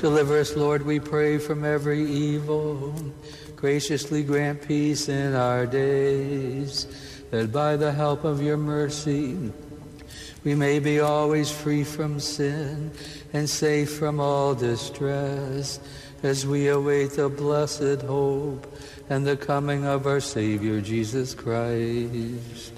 Deliver us, Lord, we pray, from every evil. Graciously grant peace in our days, that by the help of your mercy we may be always free from sin and safe from all distress, as we await the blessed hope and the coming of our Savior, Jesus Christ.